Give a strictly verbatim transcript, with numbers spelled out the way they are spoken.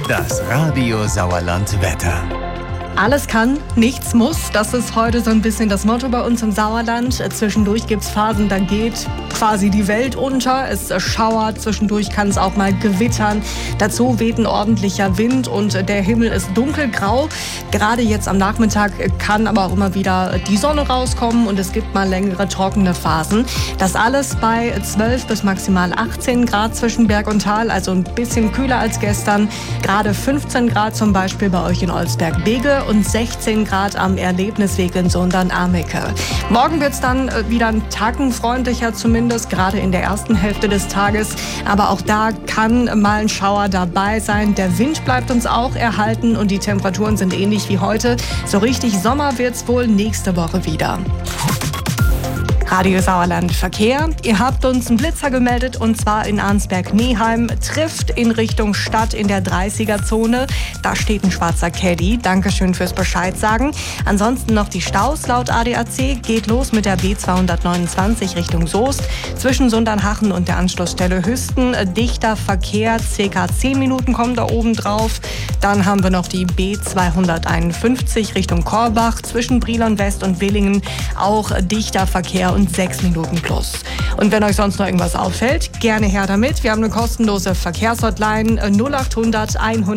Das Radio Sauerland Wetter. Alles kann, nichts muss. Das ist heute so ein bisschen das Motto bei uns im Sauerland. Zwischendurch gibt es Phasen, da geht quasi die Welt unter. Es schauert, zwischendurch kann es auch mal gewittern. Dazu weht ein ordentlicher Wind und der Himmel ist dunkelgrau. Gerade jetzt am Nachmittag kann aber auch immer wieder die Sonne rauskommen und es gibt mal längere trockene Phasen. Das alles bei zwölf bis maximal achtzehn Grad zwischen Berg und Tal, also ein bisschen kühler als gestern. Gerade fünfzehn Grad zum Beispiel bei euch in Olsberg-Bege und sechzehn Grad am Erlebnisweg in Sundern-Ameke. Morgen wird es dann wieder ein Tacken freundlicher, zumindest gerade in der ersten Hälfte des Tages. Aber auch da kann mal ein Schauer dabei sein. Der Wind bleibt uns auch erhalten und die Temperaturen sind ähnlich wie heute. So richtig Sommer wird es wohl nächste Woche wieder. Radio Sauerland Verkehr. Ihr habt uns einen Blitzer gemeldet und zwar in Arnsberg-Neheim. Trifft in Richtung Stadt in der dreißiger-Zone. Da steht ein schwarzer Caddy. Dankeschön fürs Bescheid sagen. Ansonsten noch die Staus laut A D A C. Geht los mit der B zweihundertneunundzwanzig Richtung Soest. Zwischen Sundernhachen und der Anschlussstelle Hüsten. Dichter Verkehr. Circa zehn Minuten kommen da oben drauf. Dann haben wir noch die B zweihunderteinundfünfzig Richtung Korbach. Zwischen Brilon West und Willingen auch dichter Verkehr und sechs Minuten plus. Und wenn euch sonst noch irgendwas auffällt, gerne her damit. Wir haben eine kostenlose Verkehrshotline null acht hundert hundert